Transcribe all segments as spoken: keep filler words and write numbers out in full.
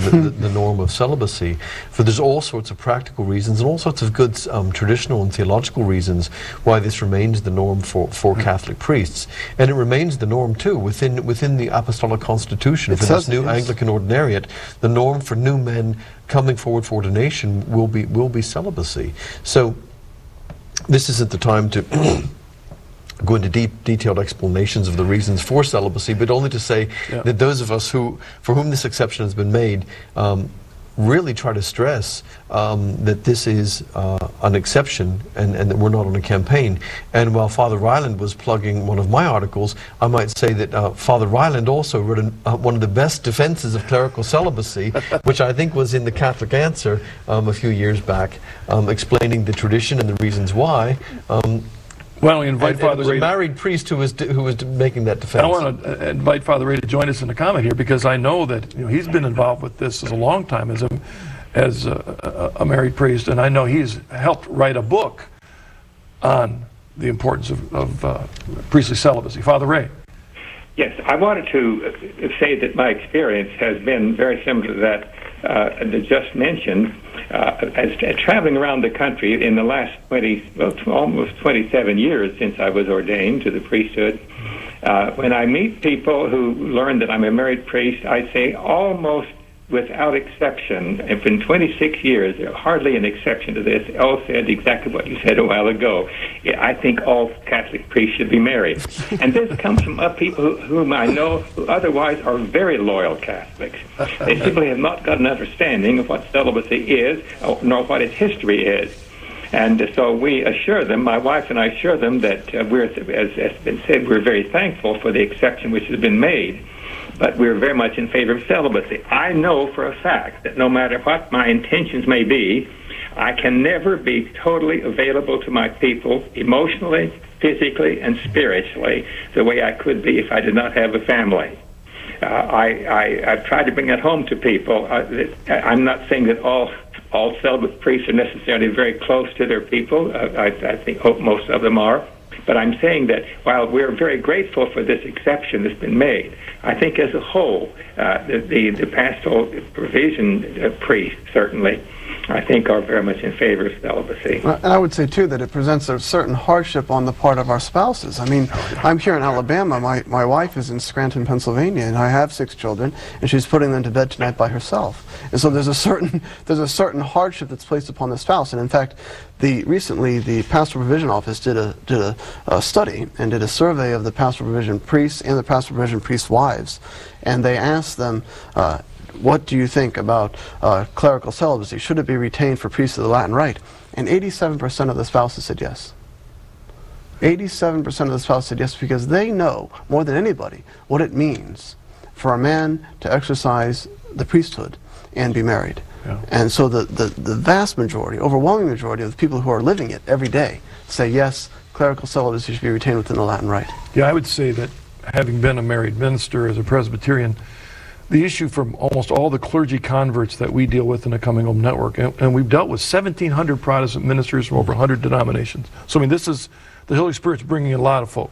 the, the, the norm of celibacy. For there's all sorts of practical reasons and all sorts of good um, traditional and theological reasons why this remains the norm for, for mm. Catholic priests. And it remains the norm too within within the Apostolic Constitution. It for this new yes. Anglican ordinariate, the norm for new men coming forward for ordination will be will be celibacy. So this isn't the time to go into deep, detailed explanations of the reasons for celibacy, but only to say yeah. that those of us who, for whom this exception has been made, um, really try to stress um, that this is uh, an exception and, and that we're not on a campaign. And while Father Ryland was plugging one of my articles, I might say that uh, Father Ryland also wrote an, uh, one of the best defenses of clerical celibacy, which I think was in the Catholic Answer um, a few years back, um, explaining the tradition and the reasons why. Um, Why don't we invite and, Father and it was Ray? A married priest who was who was making that defense. I want to uh, invite Father Ray to join us in the comment here, because I know that you know he's been involved with this as a long time as a as a, a, a married priest, and I know he's helped write a book on the importance of, of uh, priestly celibacy. Father Ray. Yes, I wanted to say that my experience has been very similar to that uh, that just mentioned. Uh, as, as traveling around the country in the last twenty, well, almost twenty-seven years since I was ordained to the priesthood, uh, when I meet people who learn that I'm a married priest, I say almost without exception, and in twenty-six years, hardly an exception to this, all said exactly what you said a while ago. I think all Catholic priests should be married. And this comes from uh, people who, whom I know who otherwise are very loyal Catholics. They simply have not got an understanding of what celibacy is, nor what its history is. And so we assure them, my wife and I assure them that uh, we're, as has been said, we're very thankful for the exception which has been made. But we're very much in favor of celibacy. I know for a fact that no matter what my intentions may be, I can never be totally available to my people emotionally, physically, and spiritually the way I could be if I did not have a family. Uh, I, I, I've tried to bring that home to people. Uh, that, I'm not saying that all all celibate priests are necessarily very close to their people. Uh, I, I think hope most of them are. But I'm saying that while we're very grateful for this exception that's been made, I think as a whole, uh, the, the, the pastoral provision uh, priests, certainly, I think are very much in favor of celibacy. And I would say, too, that it presents a certain hardship on the part of our spouses. I mean, I'm here in Alabama. My, my wife is in Scranton, Pennsylvania, and I have six children, and she's putting them to bed tonight by herself. And so there's a certain, there's a certain hardship that's placed upon the spouse. And in fact, the, recently the Pastoral Provision Office did, a, did a, a study and did a survey of the Pastoral Provision priests and the Pastoral Provision priests' wives. And they asked them, uh, what do you think about uh, clerical celibacy? Should it be retained for priests of the Latin Rite? And eighty-seven percent of the spouses said yes. eighty-seven percent of the spouses said yes, because they know more than anybody what it means for a man to exercise the priesthood and be married. Yeah. And so the, the, the vast majority, overwhelming majority of the people who are living it every day say yes, clerical celibacy should be retained within the Latin Rite. Yeah, I would say that having been a married minister as a Presbyterian, the issue from almost all the clergy converts that we deal with in the Coming Home Network, and, and we've dealt with seventeen hundred Protestant ministers from over one hundred denominations. So, I mean, this is, the Holy Spirit's bringing in a lot of folk.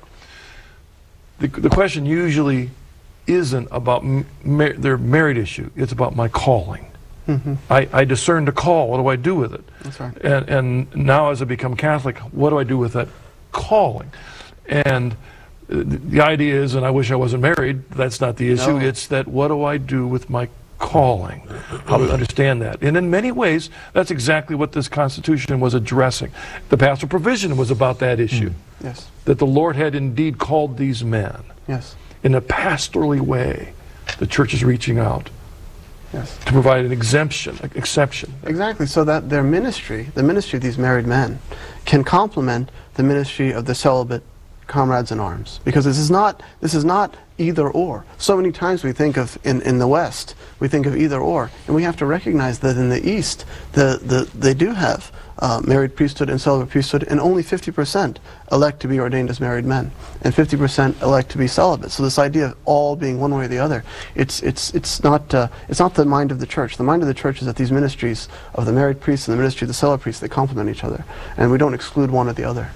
The, the question usually isn't about mar their married issue, it's about my calling. Mm-hmm. I, I discern the call, what do I do with it? That's right. And, and now as I become Catholic, what do I do with that calling? And the idea is, and I wish I wasn't married, that's not the issue, no. It's that what do I do with my calling? How to understand that. And in many ways, that's exactly what this Constitution was addressing. The pastoral provision was about that issue. Mm. Yes. That the Lord had indeed called these men. Yes. In a pastorally way, the church is reaching out. Yes. To provide an exemption, an exception. Exactly, so that their ministry, the ministry of these married men, can complement the ministry of the celibate comrades in arms, because this is not this is not either or. So many times we think of in in the West we think of either or, and we have to recognize that in the East the the they do have uh, married priesthood and celibate priesthood, and only fifty percent elect to be ordained as married men, and fifty percent elect to be celibate. So this idea of all being one way or the other, it's it's it's not uh, it's not the mind of the church. The mind of the church is that these ministries of the married priests and the ministry of the celibate priests, they complement each other, and we don't exclude one or the other.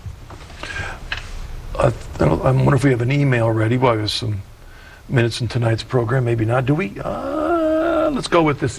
Uh, I wonder if we have an email ready. Well, there's some minutes in tonight's program. Maybe not. Do we? Uh, let's go with this.